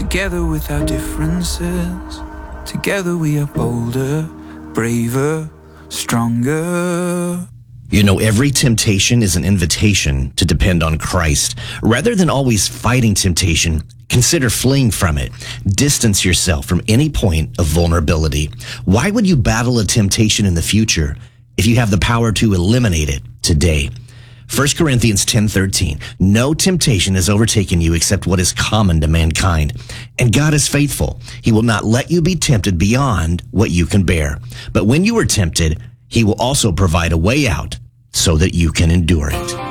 Together with our differences, together we are bolder, braver, stronger. You know, every temptation is an invitation to depend on Christ. Rather than always fighting temptation, consider fleeing from it. Distance yourself from any point of vulnerability. Why would you battle a temptation in the future if you have the power to eliminate it today? 1 Corinthians 10:13, no temptation has overtaken you except what is common to mankind. And God is faithful. He will not let you be tempted beyond what you can bear. But when you are tempted, He will also provide a way out so that you can endure it.